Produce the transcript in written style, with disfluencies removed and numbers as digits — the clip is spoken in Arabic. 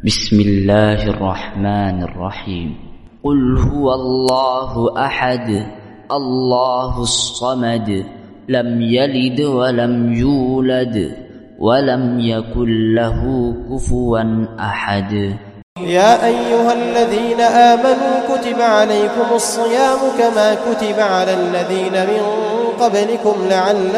بسم الله الرحمن الرحيم. قل هو الله أحد الله الصمد لم يلد ولم يولد ولم يكن له كفوا أحد. يا أيها الذين آمنوا كتب عليكم الصيام كما كتب على الذين من قبلكم لعلكم